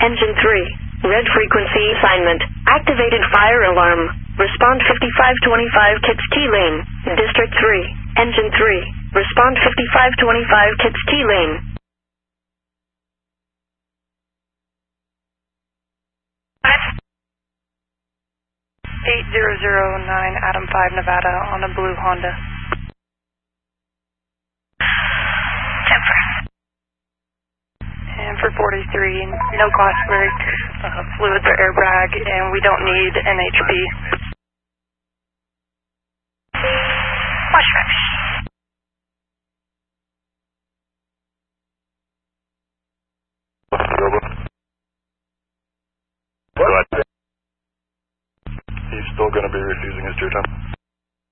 Engine 3. Red frequency assignment. Activated fire alarm. Respond 5525 Kits T lane. District 3. Engine 3. Respond 5525 Kits T lane. #8009 Adam 5 Nevada on a blue Honda. And for 43, no glass break, fluids or airbag, and we don't need NHP. He's still going to be refusing his 210.